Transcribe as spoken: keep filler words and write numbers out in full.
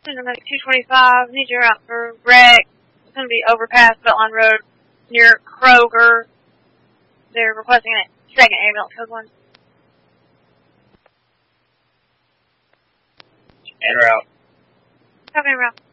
Cinematic two twenty-five, need you out for wreck. It's going to be overpass Beltline Road near Kroger. They're requesting a second ambulance, code one. En route. Copy, en route.